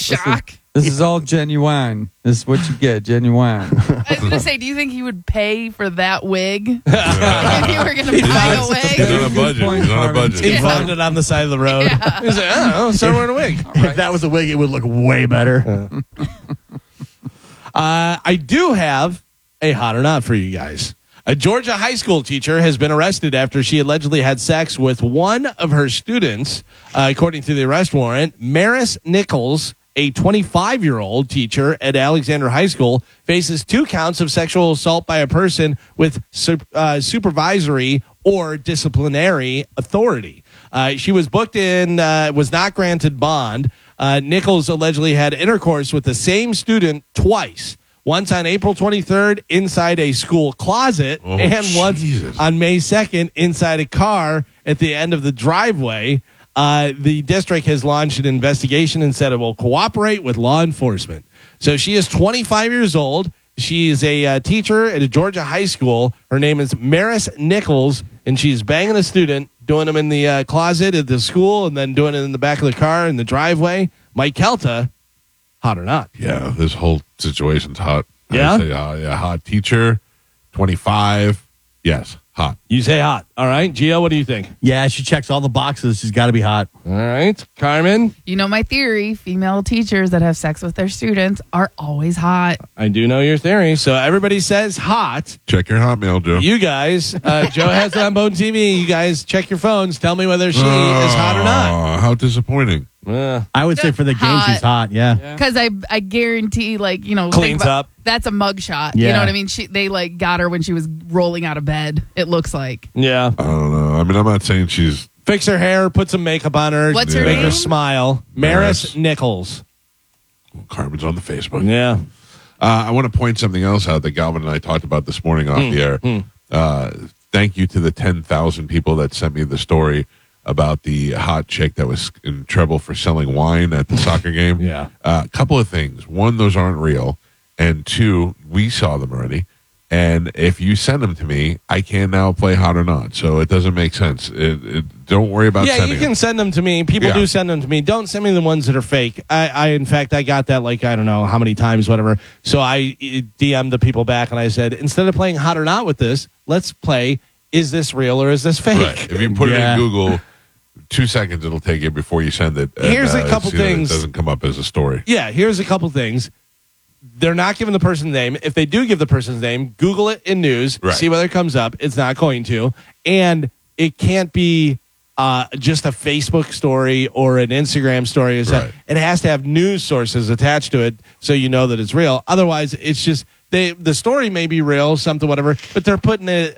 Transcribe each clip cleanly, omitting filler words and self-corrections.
shock. This is all genuine. This is what you get, genuine. I was going to say, do you think he would pay for that wig? If you were going to buy a He's wig? on a budget. He's on a budget. He found it on the side of the road. Yeah. He's like, I don't know, start wearing a wig. If that was a wig, it would look way better. I do have a hot or not for you guys. A Georgia high school teacher has been arrested after she allegedly had sex with one of her students. According to the arrest warrant, Maris Nichols, a 25-year-old teacher at Alexander High School, faces 2 counts of sexual assault by a person with supervisory or disciplinary authority. She was booked in, was not granted bond. Nichols allegedly had intercourse with the same student twice. Once on April 23rd inside a school closet, and once on May 2nd inside a car at the end of the driveway. The district has launched an investigation and said it will cooperate with law enforcement. So she is 25 years old. She is a teacher at a Georgia high school. Her name is Maris Nichols, and she's banging a student, doing them in the closet at the school, and then doing it in the back of the car in the driveway. Mike Kelta, hot or not? Yeah, this whole situation's hot. Yeah? I say, yeah, hot teacher, 25. Yes, hot. You say hot. All right. Gio, what do you think? Yeah, she checks all the boxes. She's got to be hot. All right. Carmen? You know my theory. Female teachers that have sex with their students are always hot. I do know your theory. So everybody says hot. Check your Hotmail, Joe. You guys, Joe has it on Bone TV. You guys check your phones. Tell me whether she is hot or not. How disappointing. I would say for the game, Hot. she's hot. Yeah. Because I guarantee, like, you know, Cleans think about- up. That's a mugshot. You Yeah. know what I mean? They like got her when she was rolling out of bed. It looks like. Yeah. I don't know. I mean, I'm not saying she's. Fix her hair, put some makeup on her. What's her Make her name? smile. Maris Nichols. Carmen's on the Facebook. Yeah. I want to point something else out that Galvin and I talked about this morning off the air. Thank you to the 10,000 people that sent me the story about the hot chick that was in trouble for selling wine at the soccer game. Yeah. A couple of things. One, those aren't real. And 2, we saw them already. And if you send them to me, I can now play hot or not. So it doesn't make sense. Don't worry about Yeah, sending you can them. send them to me. People Yeah. do send them to me. Don't send me the ones that are fake. In fact, I got that like, I don't know how many times, whatever. So I DM'd the people back and I said, instead of playing hot or not with this, let's play, is this real or is this fake? Right. If you put it in Google, 2 seconds it'll take you before you send it. And, Here's a couple see that things. It doesn't come up as a story. Yeah, here's a couple things. They're not giving the person's name. If they do give the person's name, Google it in news, Right. see whether it comes up. It's not going to. And it can't be just a Facebook story or an Instagram story. Right. It has to have news sources attached to it so you know that it's real. Otherwise, it's just the story may be real, something, whatever, but they're putting a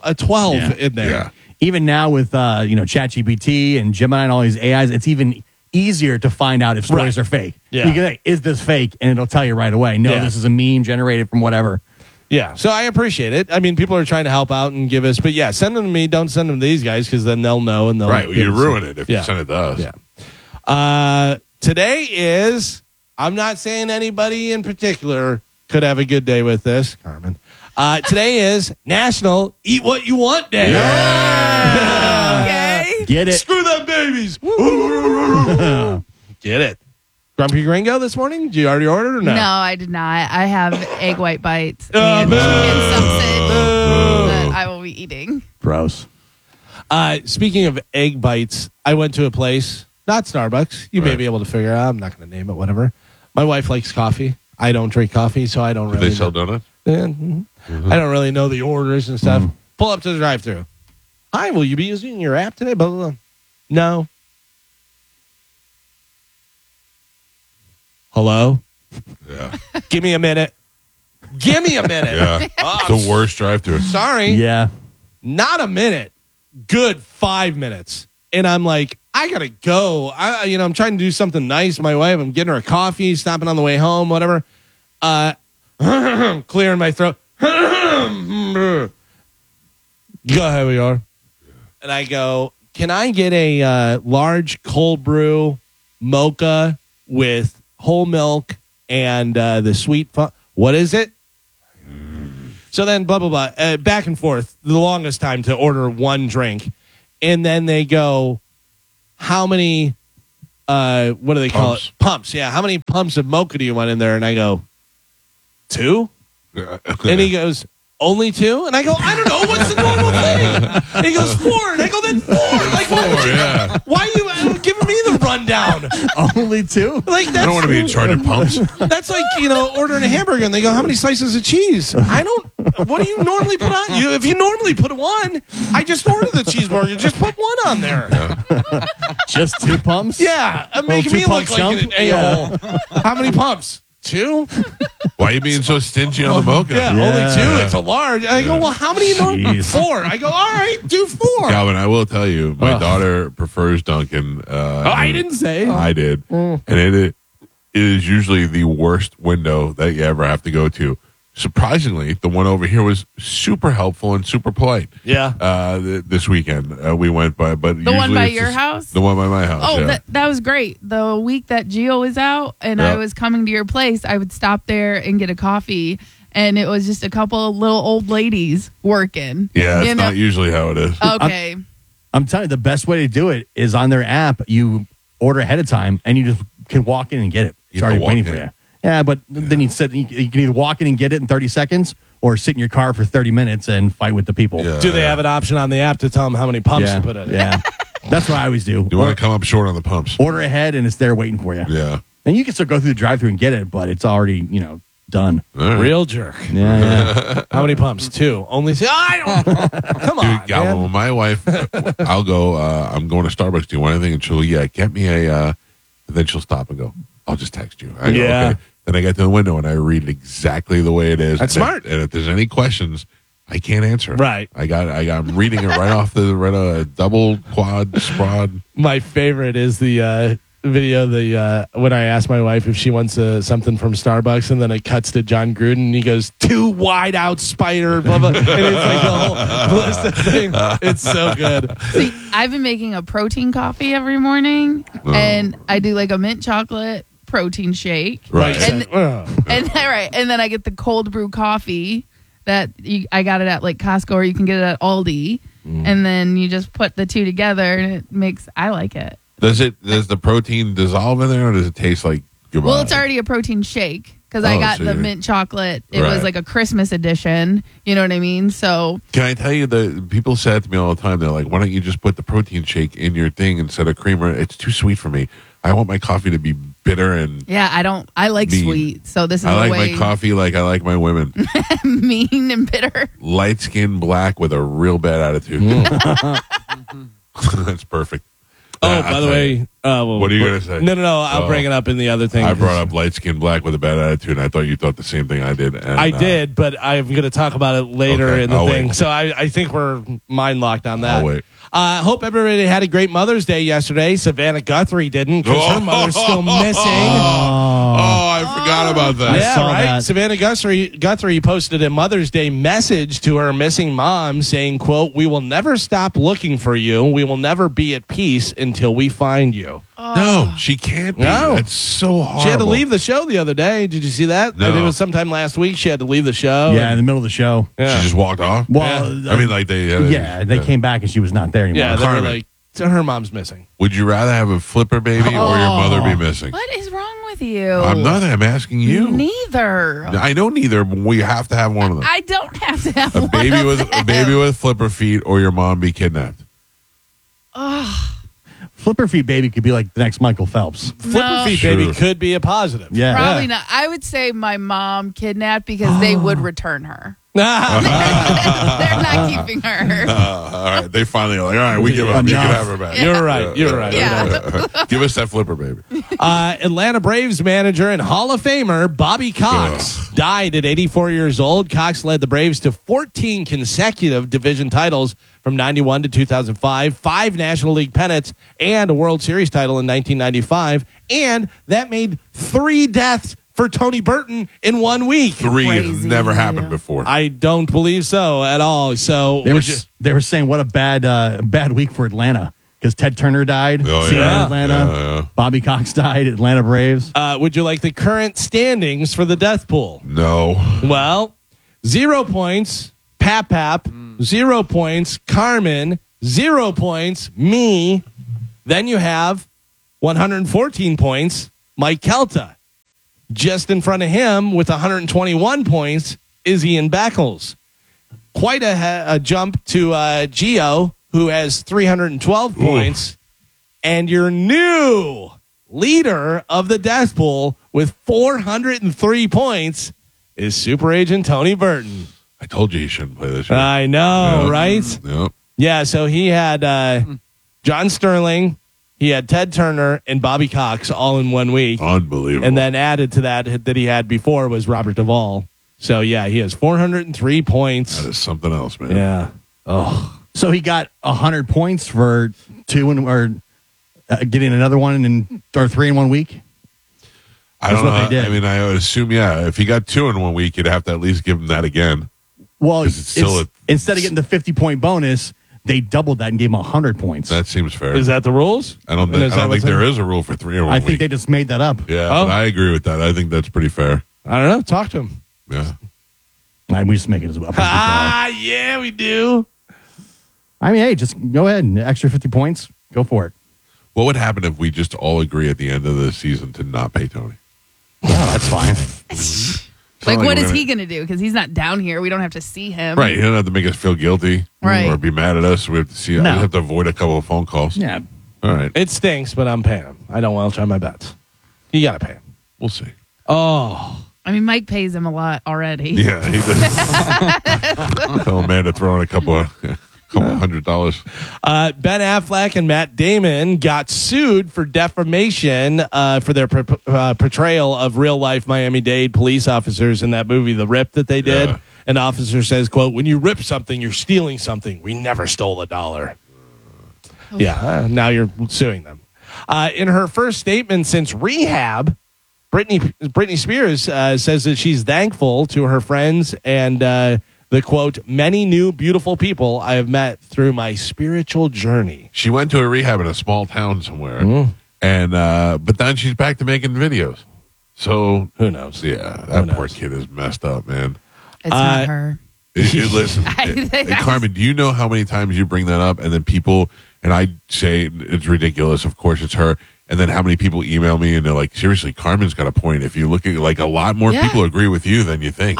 12 in there. Yeah. Even now with ChatGPT and Gemini and all these AIs, it's even easier to find out if stories Right. are fake. Yeah. You can say, is this fake? And it'll tell you right away. No, Yeah. this is a meme generated from whatever. Yeah, so I appreciate it. I mean, people are trying to help out and give us, but yeah, send them to me. Don't send them to these guys because then they'll know and they'll Right. You ruin it if Yeah. you send it to us. Yeah. Today is, I'm not saying anybody in particular could have a good day with this, Carmen. Today is National Eat What You Want Day. Okay. Get it? Screw them babies. Get it. Grumpy Gringo this morning? Did you already order or no? No, I did not. I have egg white bites Oh, and boo. sausage that I will be eating. Gross. Speaking of egg bites, I went to a place, not Starbucks. You may Right. be able to figure it out. I'm not going to name it, whatever. My wife likes coffee. I don't drink coffee, so I don't Do really they sell know. donuts? Yeah, I don't really know the orders and stuff. Pull up to the drive-thru. Hi, will you be using your app today? Blah, blah, blah. No. Hello? Yeah. Give me a minute. Give me a minute. Yeah. Oh, The worst drive-thru. sorry. Yeah. Not a minute. Good 5 minutes. And I'm like, I gotta go. I'm trying to do something nice. My wife, I'm getting her a coffee, stopping on the way home, whatever. Clearing my throat. Go ahead, we are. And I go, can I get a large cold brew mocha with whole milk and the sweet what is it? So then blah, blah, blah, back and forth, the longest time to order one drink. And then they go, how many what do they call it? Pumps. Yeah. How many pumps of mocha do you want in there? And I go, 2? And he goes, only 2? And I go, I don't know. What's the normal thing? And he goes, 4. And I go, then 4. Like, 4, yeah. why are you giving me the rundown? Only 2? Like, that's, I don't want to be in charge of pumps. That's like, ordering a hamburger and they go, how many slices of cheese? What do you normally put on? If you normally put 1, I just order the cheeseburger. Just put 1 on there. Just 2 pumps? Yeah. Making me look like an a-hole. How many pumps? 2? Why are you being so stingy on the mocha? Yeah, only 2. It's a large. I go, well, how many normally? 4. I go, all right, do 4. Calvin, I will tell you, my daughter prefers Dunkin'. I didn't say. I did. And it is usually the worst window that you ever have to go to. Surprisingly, the one over here was super helpful and super polite. Yeah. This weekend we went by, but The one by your house? The one by my house. Oh, yeah. that was great. The week that Gio was out and I was coming to your place, I would stop there and get a coffee. And it was just a couple of little old ladies working. Yeah, it's not usually how it is. Okay. I'm telling you, the best way to do it is on their app. You order ahead of time, and you just can walk in and get it. It's You already can walk waiting for in. you. Yeah, but then you can either walk in and get it in 30 seconds or sit in your car for 30 minutes and fight with the people. Yeah. Do they have an option on the app to tell them how many pumps Yeah, to put in? yeah. That's what I always do. You want to come up short on the pumps. Order ahead, and it's there waiting for you. Yeah. And you can still go through the drive-thru and get it, but it's already, done. All right. Real jerk. Yeah. How many pumps? 2. Only 2. I don't. Come on, Dude, Galvin, man. when my wife, I'll go, I'm going to Starbucks. Do you want anything? And she'll, get me and then she'll stop and go, I'll just text you. I go, Yeah. okay. Then I get to the window and I read it exactly the way it is. That's and smart. And if there's any questions, I can't answer. Right. I'm reading it right off the double, quad, sprod. My favorite is the video, when I asked my wife if she wants something from Starbucks, and then it cuts to John Gruden, and he goes, 2 wide out spider, blah, blah. And it's like the whole list of things. It's so good. See, I've been making a protein coffee every morning, and I do like a mint chocolate protein shake. Right. And then I get the cold brew coffee that I got it at like Costco, or you can get it at Aldi, and then you just put the 2 together, and I like it. Does the protein dissolve in there, or does it taste like goodbye? Well, it's already a protein shake because I got the mint chocolate. It was like a Christmas edition. You know what I mean? So Can I tell you that people say it to me all the time? They're like, why don't you just put the protein shake in your thing instead of creamer? It's too sweet for me. I want my coffee to be bitter and yeah, I like mean. sweet. So this is I the like way my coffee like I like my women. mean and bitter. Light skinned black with a real bad attitude. That's perfect. Oh, by the way, what are you going to say? No. I'll bring it up in the other thing. I brought up light skinned black with a bad attitude, and I thought you thought the same thing I did. And, I did, but I'm going to talk about it later Okay, in the I'll thing. wait. So I think we're mind locked on that. I'll wait. Hope everybody had a great Mother's Day yesterday. Savannah Guthrie didn't because her mother's still missing. Oh, I forgot about that. Yeah, saw right. that. Savannah Guthrie posted a Mother's Day message to her missing mom saying, quote, "We will never stop looking for you. We will never be at peace until we find you." No, she can't be. No. It's so hard. She had to leave the show the other day. Did you see that? No. I think it was sometime last week. She had to leave the show. Yeah, in the middle of the show. Yeah. She just walked off. Well, I mean, like they. they came back and she was not there anymore. Yeah, they were Carmen. like, so her mom's missing. Would you rather have a flipper baby or your mother be missing? What is wrong with you? I'm not. I'm asking you. Neither. I know neither, but we have to have one of them. I don't have to have A one baby of with them. a baby with flipper feet, or your mom be kidnapped. Flipper feet baby could be like the next Michael Phelps. Flipper feet Sure. baby could be a positive. Yeah. Probably not. I would say my mom kidnapped because they would return her. They're not keeping her. All right, they finally are like, all right, we give up. You can have her back. You're right. You're right. Yeah. Give us that flipper baby. Atlanta Braves manager and Hall of Famer Bobby Cox died at 84 years old. Cox led the Braves to 14 consecutive division titles from 91 to 2005, 5 National League pennants, and a World Series title in 1995. And that made 3 deaths for Tony Burton in 1 week. 3 has Crazy. never happened before. I don't believe so at all. So They were saying what a bad week for Atlanta because Ted Turner died. Oh, Seattle, yeah. Atlanta. Yeah. Bobby Cox died. Atlanta Braves. would you like the current standings for the death pool? No. Well, 0 points, Pap, 0 points, Carmen, 0 points, me. Then you have 114 points, Mike Kelta. Just in front of him with 121 points is Ian Beckles. Quite a jump to Gio, who has 312 points. And your new leader of the death pool with 403 points is Super Agent Tony Burton. I told you he shouldn't play this year. I know, Yep. right? Yep. Yeah, so he had John Sterling, he had Ted Turner, and Bobby Cox all in 1 week. Unbelievable. And then added to that he had before was Robert Duvall. So, yeah, he has 403 points. That is something else, man. Yeah. Oh. So he got 100 points for getting another one or 3 in 1 week. I don't That's what know. they did. I mean, I would assume, if he got 2 in 1 week, you'd have to at least give him that again. Well, 'Cause it's still instead of getting the 50-point bonus, they doubled that and gave him 100 points. That seems fair. Is that the rules? I don't And is that think what's there in? is a rule for 3 in 1 I week. think they just made that up. Yeah, Oh. but I agree with that. I think that's pretty fair. I don't know. Talk to him. Yeah. We just make it as well. Yeah, we do. I mean, hey, just go ahead and extra 50 points. Go for it. What would happen if we just all agree at the end of the season to not pay Tony? Oh, that's fine. Like, what we're is gonna- he going to do? Because he's not down here. We don't have to see him. Right. He doesn't have to make us feel guilty Right. or be mad at us. We have to see. No. We have to avoid a couple of phone calls. Yeah. All right. It stinks, but I'm paying him. I don't want to try my bets. You got to pay him. We'll see. Oh. I mean, Mike pays him a lot already. Yeah. He does. Tell Amanda to throw in a couple of $100. Ben Affleck and Matt Damon got sued for defamation for their portrayal of real-life Miami-Dade police officers in that movie, The Rip, that they did. Yeah. An officer says, quote, "When you rip something, you're stealing something. We never stole $1." Yeah, now you're suing them. In her first statement since rehab, Britney Spears says that she's thankful to her friends and the quote, "many new beautiful people I have met through my spiritual journey." She went to a rehab in a small town somewhere, and but then she's back to making videos. So Who knows? yeah, that Who poor knows? kid is messed up, man. It's not her. Listen, Carmen, do you know how many times you bring that up, and then people, and I say it's ridiculous. Of course, it's her. And then how many people email me and they're like, seriously, Carmen's got a point. If you look at like a lot more Yeah. people agree with you than you think.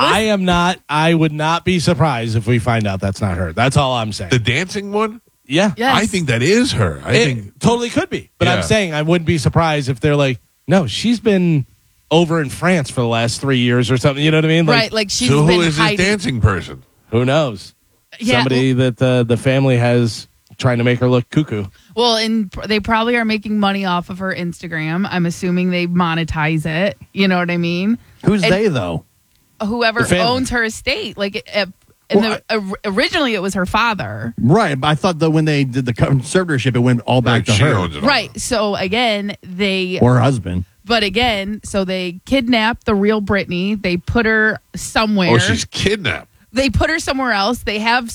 I would not be surprised if we find out that's not her. That's all I'm saying. The dancing one, Yeah. Yes. I think that is her. I It think totally could be. But Yeah. I'm saying I wouldn't be surprised if they're like, no, she's been over in France for the last 3 years or something. You know what I mean? Like, Right. Like she's so. been Who is this hiding. dancing person? who knows? Yeah, Somebody that the family has trying to make her look cuckoo. Well, and they probably are making money off of her Instagram. I'm assuming they monetize it. You know what I mean? Who's And- they, though? Whoever The family. owns her estate. Like, Well, originally it was her father. Right. But I thought that when they did the conservatorship, it went all back Right, to she her owns it all. Right. So again, or her husband. but again, so they kidnapped the real Britney. They put her somewhere. Oh, she's kidnapped. They put her somewhere else. They have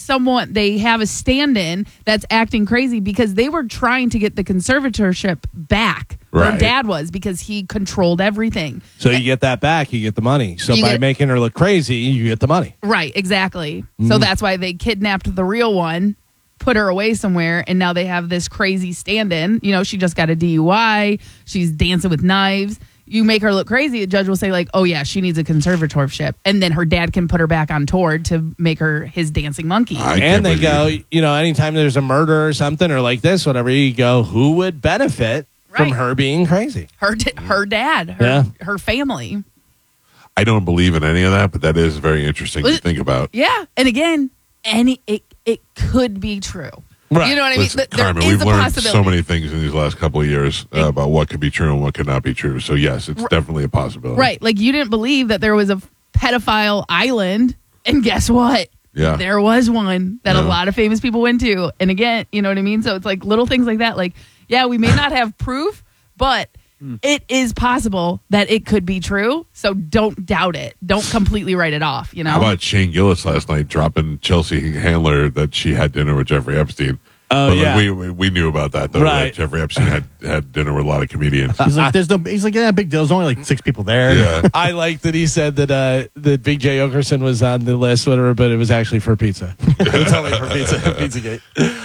a stand-in that's acting crazy because they were trying to get the conservatorship back. Her Right. dad was, because he controlled everything. So you get that back, you get the money. So You by get- making her look crazy, you get the money. Right, exactly. So that's why they kidnapped the real one, put her away somewhere, and now they have this crazy stand-in. You know, she just got a DUI. She's dancing with knives. You make her look crazy, a judge will say, like, oh, yeah, she needs a conservatorship. And then her dad can put her back on tour to make her his dancing monkey. I can't And they believe go, you know, anytime there's a murder or something or like this, whatever, you go, who would benefit from Right. her being crazy? Her dad, her family. I don't believe in any of that, but that is very interesting to think about. Yeah. And again, it could be true. Right. You know what I mean? Listen, There Carmen, is we've a learned possibility. so many things in these last couple of years about what could be true and what could not be true. So yes, it's definitely a possibility. Right. Like, you didn't believe that there was a pedophile island. And guess what? Yeah. There was one that a Yeah. lot of famous people went to. And again, you know what I mean? So it's like little things like that. Like, yeah, we may not have proof, but it is possible that it could be true. So don't doubt it. Don't completely write it off, you know? How about Shane Gillis last night dropping Chelsea Handler that she had dinner with Jeffrey Epstein? Oh, But yeah. we knew about that though. Right. That Jeffrey Epstein had dinner with a lot of comedians. He's like, yeah, big deal. There's only like 6 people there. Yeah. I like that he said that Big J. Okerson was on the list, whatever, but it was actually for pizza. It's only for pizza. Pizzagate.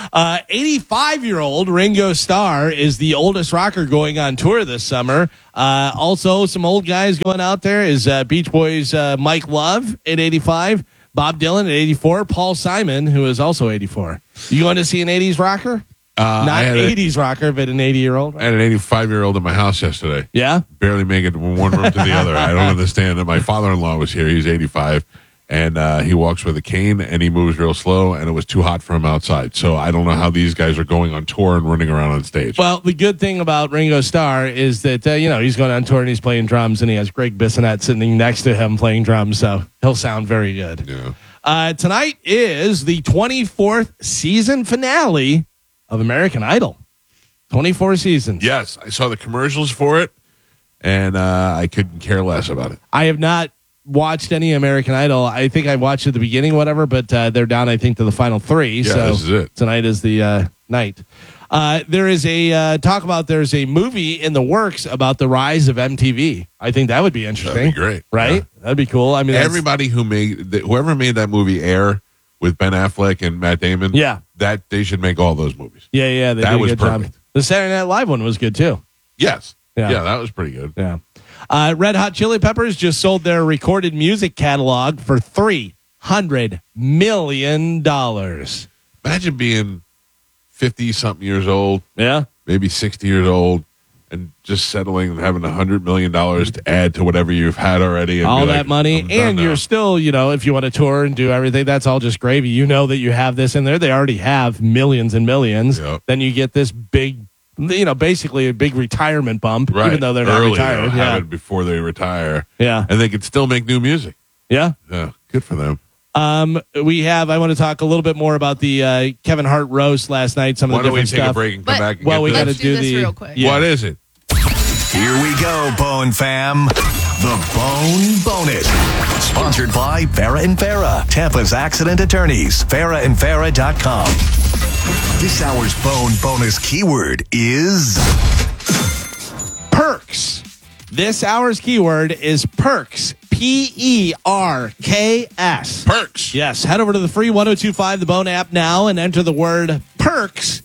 85-year-old Ringo Starr is the oldest rocker going on tour this summer. Also, some old guys going out there is Beach Boys' Mike Love at 85, Bob Dylan at 84, Paul Simon, who is also 84. You going to see an 80s rocker? Not I 80s rocker, but an 80-year-old. had an 85-year-old in my house yesterday. Yeah? Barely make it from one room to the other. I don't understand it. My father-in-law was here. He's 85, and he walks with a cane, and he moves real slow, and it was too hot for him outside. So I don't know how these guys are going on tour and running around on stage. Well, the good thing about Ringo Starr is that, he's going on tour and he's playing drums, and he has Greg Bissonette sitting next to him playing drums, so he'll sound very good. Yeah. Tonight is the 24th season finale of American Idol. 24 seasons. Yes, I saw the commercials for it, and I couldn't care less about it. I have not watched any American Idol. I think I watched at the beginning, whatever, but they're down, I think, to the final 3. Yeah, so this is it. Tonight is the night. There is there's a movie in the works about the rise of MTV. I think that would be interesting. That'd be great. Right? Yeah. That'd be cool. I mean, Everybody whoever made that movie Air with Ben Affleck and Matt Damon, Yeah. that they should make all those movies. Yeah, they That did a was good perfect. job. The Saturday Night Live one was good too. Yes. Yeah. Yeah, that was pretty good. Yeah. Red Hot Chili Peppers just sold their recorded music catalog for $300 million. Imagine being 50-something years old, Yeah. maybe 60 years old, and just settling and having $100 million to add to whatever you've had already. And All be that like, money. "I'm done And now." you're still, if you want to tour and do everything, that's all just gravy. You know that you have this in there. They already have millions and millions. Yep. Then you get this big, basically a big retirement bump, right. even though they're not Early, retired. Have Yeah. it before they retire. Yeah. And they can still make new music. Yeah. Yeah, good for them. I want to talk a little bit more about the Kevin Hart roast last night. Some of Why the don't we different take stuff. a break and But- come back and Well, get we to got to this? Let's do do this the. real quick. Yeah. What is it? Here we go, Bone fam. The Bone Bonus. Sponsored by Farrah and Farrah, Tampa's accident attorneys. FarrahandFarrah.com. This hour's Bone Bonus keyword is Perks. This hour's keyword is perks. Perks. Perks. Yes. Head over to the free 1025 The Bone app now and enter the word perks.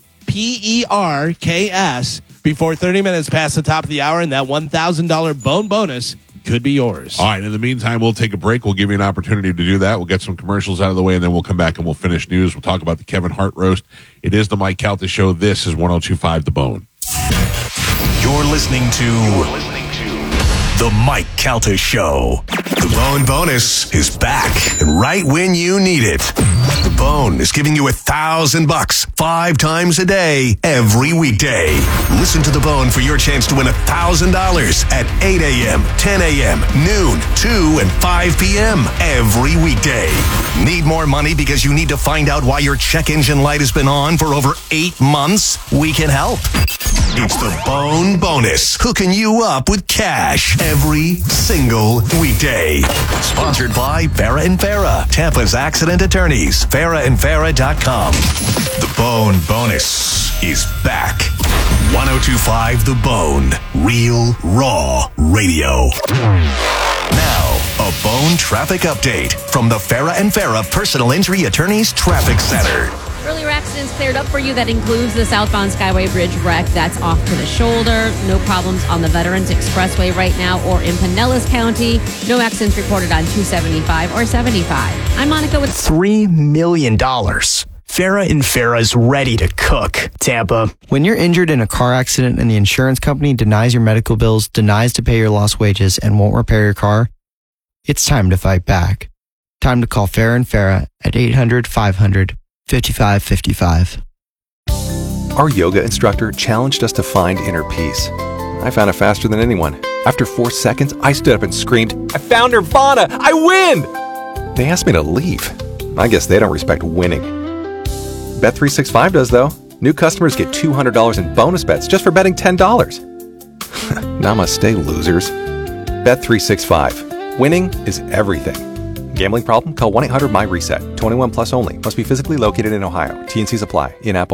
Perks. Before 30 minutes past the top of the hour, and that $1,000 bone bonus could be yours. All right. In the meantime, we'll take a break. We'll give you an opportunity to do that. We'll get some commercials out of the way, and then we'll come back and we'll finish news. We'll talk about the Kevin Hart roast. It is the Mike Calta Show. This is 1025 The Bone. you're listening to The Mike Calta Show. The Bone Bonus is back and right when you need it. The Bone is giving you $1,000 5 times a day, every weekday. Listen to The Bone for your chance to win $1,000 at 8 a.m., 10 a.m., noon, 2, and 5 p.m. every weekday. Need more money because you need to find out why your check engine light has been on for over 8 months? We can help. It's the Bone Bonus, hooking you up with cash every single weekday. Sponsored by Farrah and Farrah, Tampa's accident attorneys. FarrahandFarrah.com. The Bone Bonus is back. 1025 The Bone. Real, raw radio. Now, a Bone traffic update from the Farrah and Farrah Personal Injury Attorneys Traffic Center. Earlier accidents cleared up for you. That includes the southbound Skyway Bridge wreck. That's off to the shoulder. No problems on the Veterans Expressway right now or in Pinellas County. No accidents reported on 275 or 75. I'm Monica with $3 million. Farrah and Farrah's ready to cook. Tampa. When you're injured in a car accident and the insurance company denies your medical bills, denies to pay your lost wages, and won't repair your car, it's time to fight back. Time to call Farrah and Farrah at 800-500-5555. Our yoga instructor challenged us to find inner peace. I found it faster than anyone. After 4 seconds, I stood up and screamed, "I found Nirvana! I win!" They asked me to leave. I guess they don't respect winning. Bet365 does, though. New customers get $200 in bonus bets just for betting $10. Namaste, losers. Bet365. Winning is everything. Gambling problem? Call 1-800-MY-RESET. 21 plus only. Must be physically located in Ohio. T&Cs apply. In-app only.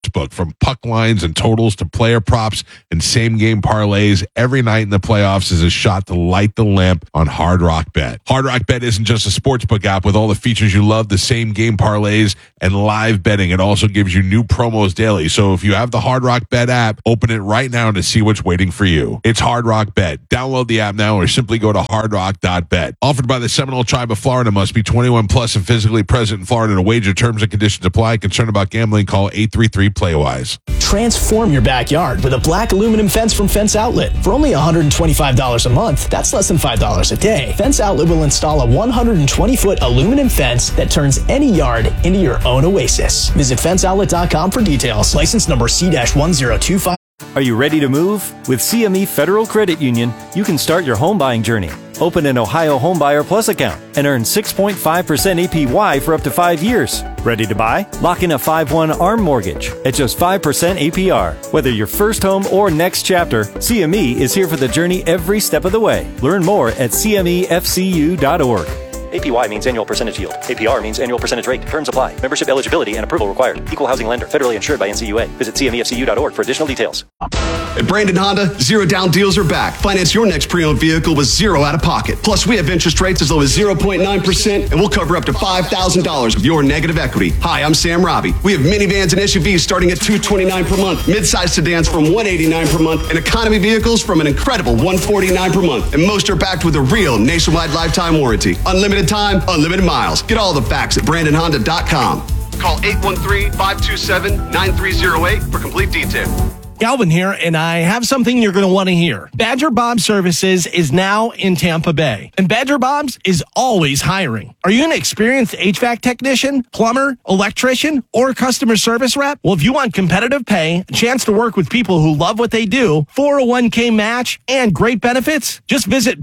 sportsbook. From puck lines and totals to player props and same-game parlays, every night in the playoffs is a shot to light the lamp on Hard Rock Bet. Hard Rock Bet isn't just a sportsbook app with all the features you love, the same-game parlays and live betting. It also gives you new promos daily. So if you have the Hard Rock Bet app, open it right now to see what's waiting for you. It's Hard Rock Bet. Download the app now or simply go to hardrock.bet. Offered by the Seminole Tribe of Florida. Must be 21 plus and physically present in Florida to wager. Terms and conditions apply. Concerned about gambling? Call 833-PLAY-WISE. Transform your backyard with a black aluminum fence from Fence Outlet. For only $125 a month, that's less than $5 a day. Fence Outlet will install a 120-foot aluminum fence that turns any yard into your own oasis. Visit fenceoutlet.com for details. License number C-1025. Are you ready to move? With CME Federal Credit Union, you can start your home buying journey. Open an Ohio Homebuyer Plus account and earn 6.5% APY for up to 5 years. Ready to buy? Lock in a 5/1 ARM mortgage at just 5% APR. Whether your first home or next chapter, CME is here for the journey every step of the way. Learn more at cmefcu.org. APY means annual percentage yield. APR means annual percentage rate. Terms apply. Membership eligibility and approval required. Equal housing lender. Federally insured by NCUA. Visit cmefcu.org for additional details. At Brandon Honda, zero down deals are back. Finance your next pre-owned vehicle with zero out of pocket. Plus, we have interest rates as low as 0.9%, and we'll cover up to $5,000 of your negative equity. Hi, I'm Sam Robbie. We have minivans and SUVs starting at $229 per month, midsize sedans from $189 per month, and economy vehicles from an incredible $149 per month. And most are backed with a real nationwide lifetime warranty. Unlimited time, unlimited miles. Get all the facts at BrandonHonda.com. Call 813-527-9308 for complete detail. Galvin here, and I have something you're going to want to hear. Badger Bob Services is now in Tampa Bay, and Badger Bob's is always hiring. Are you an experienced HVAC technician, plumber, electrician, or customer service rep? Well, if you want competitive pay, a chance to work with people who love what they do, 401k match, and great benefits, just visit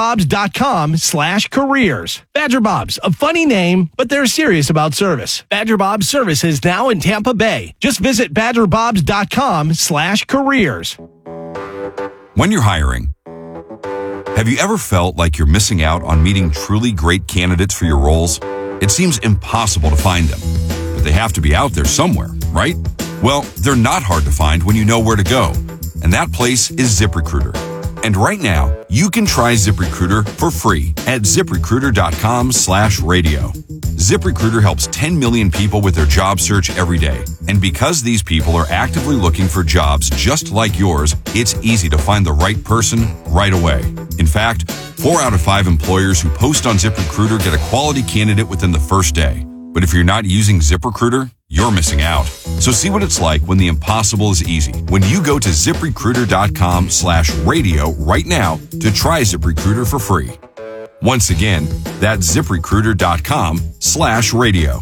badgerbobs.com/careers. Badger Bob's, a funny name, but they're serious about service. Badger Bob's Services now in Tampa Bay. Just visit badgerbobs.com/careers. When you're hiring, have you ever felt like you're missing out on meeting truly great candidates for your roles? It seems impossible to find them, but they have to be out there somewhere, right? Well, they're not hard to find when you know where to go, and that place is ZipRecruiter. And right now, you can try ZipRecruiter for free at ZipRecruiter.com/radio. ZipRecruiter helps 10 million people with their job search every day. And because these people are actively looking for jobs just like yours, it's easy to find the right person right away. In fact, 4 out of 5 employers who post on ZipRecruiter get a quality candidate within the first day. But if you're not using ZipRecruiter, you're missing out. So see what it's like when the impossible is easy. When you go to ZipRecruiter.com/radio right now to try ZipRecruiter for free. Once again, that's ZipRecruiter.com/radio.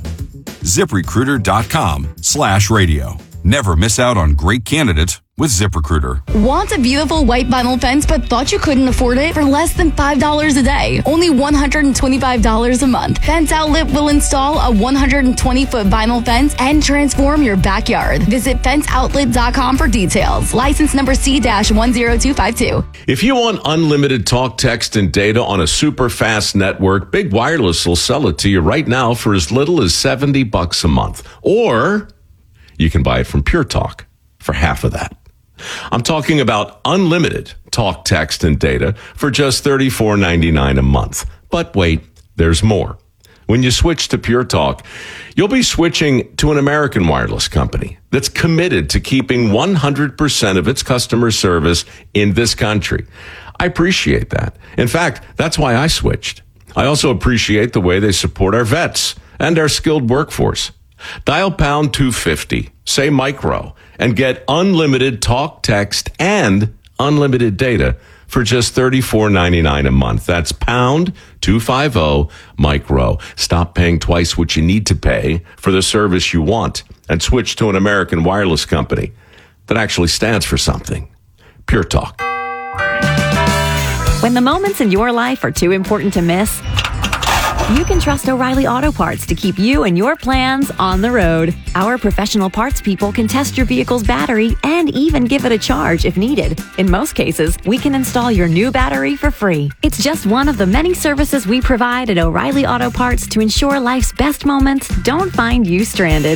ZipRecruiter.com/radio. Never miss out on great candidates with ZipRecruiter. Want a beautiful white vinyl fence but thought you couldn't afford it for less than $5 a day? Only $125 a month. Fence Outlet will install a 120-foot vinyl fence and transform your backyard. Visit fenceoutlet.com for details. License number C-10252. If you want unlimited talk, text, and data on a super fast network, Big Wireless will sell it to you right now for as little as $70 a month. Or you can buy it from Pure Talk for half of that. I'm talking about unlimited talk, text, and data for just $34.99 a month. But wait, there's more. When you switch to Pure Talk, you'll be switching to an American wireless company that's committed to keeping 100% of its customer service in this country. I appreciate that. In fact, that's why I switched. I also appreciate the way they support our vets and our skilled workforce. Dial pound 250, say micro, and get unlimited talk, text, and unlimited data for just $34.99 a month. That's pound 250 micro. Stop paying twice what you need to pay for the service you want and switch to an American wireless company that actually stands for something. Pure Talk. When the moments in your life are too important to miss, You can trust O'Reilly Auto Parts to keep you and your plans on the road. Our professional parts people can test your vehicle's battery and even give it a charge if needed. In most cases, we can install your new battery for free. It's just one of the many services we provide at O'Reilly Auto Parts to ensure life's best moments don't find you stranded.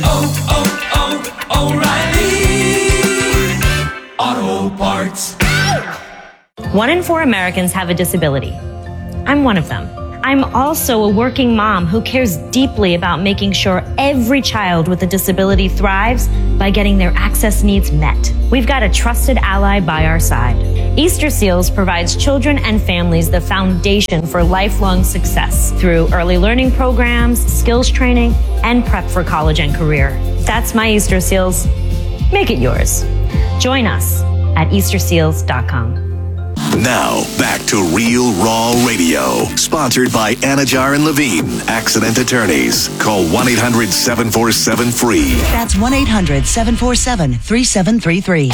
O'Reilly Auto Parts. 1 in 4 Americans have a disability. I'm one of them. I'm also a working mom who cares deeply about making sure every child with a disability thrives by getting their access needs met. We've got a trusted ally by our side. Easter Seals provides children and families the foundation for lifelong success through early learning programs, skills training, and prep for college and career. That's my Easter Seals. Make it yours. Join us at easterseals.com. Now, back to Real Raw Radio. Sponsored by Anajar and Levine, accident attorneys. Call 1-800-747-FREE. That's 1-800-747-3733.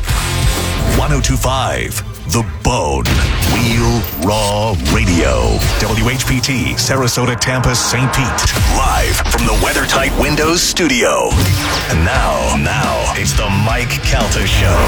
1025, The Bone. Real Raw Radio. WHPT, Sarasota, Tampa, St. Pete. Live from the WeatherTight Windows studio. And now, it's the Mike Calta Show.